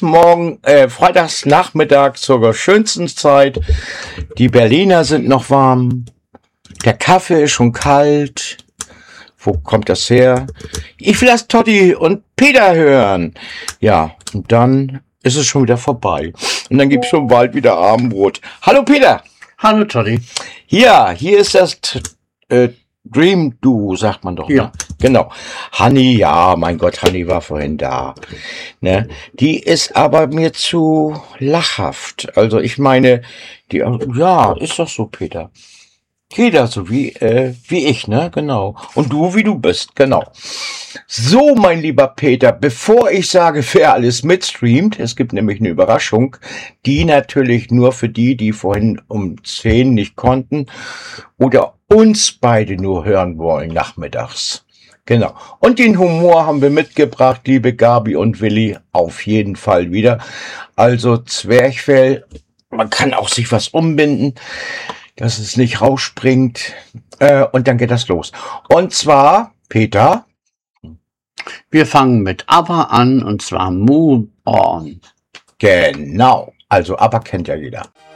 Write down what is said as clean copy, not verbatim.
freitags Nachmittag zur schönsten Zeit. Die Berliner sind noch warm. Der Kaffee ist schon kalt. Wo kommt das her? Ich will das Totti und Peter hören. Ja, und dann ist es schon wieder vorbei. Und dann gibt's schon bald wieder Abendbrot. Hallo Peter. Hallo Totti. Ja, hier ist das Dream Duo, sagt man doch. Ja. Ne? Genau. Hanni, ja, mein Gott, Hanni war vorhin da. Ne? Die ist aber mir zu lachhaft. Also ich meine, ja, ist doch so, Peter. Jeder so wie ich, ne? Genau. Und du, wie du bist, genau. So, mein lieber Peter, bevor ich sage, wer alles mitstreamt, es gibt nämlich eine Überraschung, die natürlich nur für die vorhin um 10 nicht konnten oder uns beide nur hören wollen nachmittags. Genau. Und den Humor haben wir mitgebracht, liebe Gabi und Willi, auf jeden Fall wieder. Also Zwerchfell, man kann auch sich was umbinden, dass es nicht rausspringt. Und dann geht das los. Und zwar, Peter. Wir fangen mit ABBA an, und zwar Move On. Genau. Also, aber kennt ja jeder.